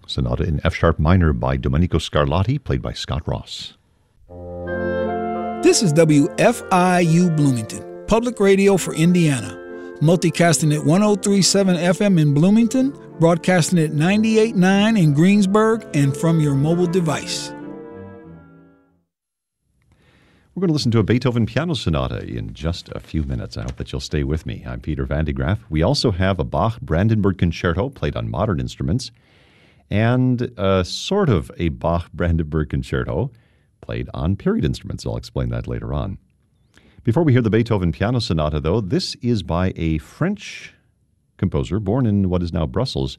Sonata in F-sharp minor by Domenico Scarlatti, played by Scott Ross. This is WFIU Bloomington, public radio for Indiana. Multicasting at 103.7 FM in Bloomington, broadcasting at 98.9 in Greensburg, and from your mobile device. We're going to listen to a Beethoven piano sonata in just a few minutes. I hope that you'll stay with me. I'm Peter Van de Graaff. We also have a Bach Brandenburg Concerto played on modern instruments, and sort of a Bach Brandenburg Concerto played on period instruments. I'll explain that later on. Before we hear the Beethoven piano sonata, though, this is by a French composer born in what is now Brussels,